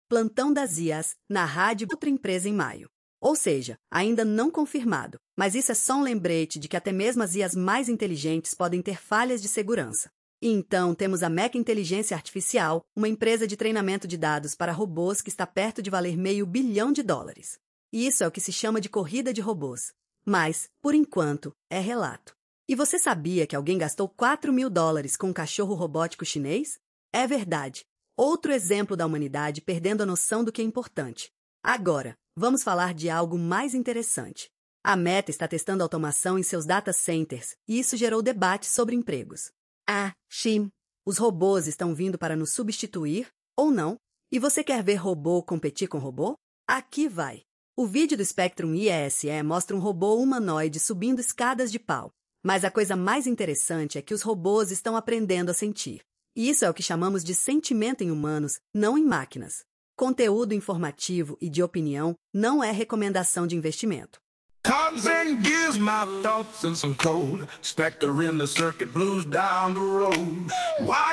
Plantão das IAs, na rádio de outra empresa em maio. Ou seja, ainda não confirmado, mas isso é só um lembrete de que até mesmo as IAs mais inteligentes podem ter falhas de segurança. E então temos a Meka Inteligência Artificial, uma empresa de treinamento de dados para robôs que está perto de valer $500 milhão. E isso é o que se chama de corrida de robôs. Mas, por enquanto, é relato. E você sabia que alguém gastou $4 mil com um cachorro robótico chinês? É verdade. Outro exemplo da humanidade perdendo a noção do que é importante. Agora, vamos falar de algo mais interessante. A Meta está testando automação em seus data centers, e isso gerou debate sobre empregos. Sim, os robôs estão vindo para nos substituir, ou não? E você quer ver robô competir com robô? Aqui vai. O vídeo do Spectrum IESE mostra um robô humanoide subindo escadas de pau. Mas a coisa mais interessante é que os robôs estão aprendendo a sentir. E isso é o que chamamos de sentimento em humanos, não em máquinas. Conteúdo informativo e de opinião não é recomendação de investimento. Cogs and gears, my thoughts and some cold. Spectre in the circuit, blues down the road. Why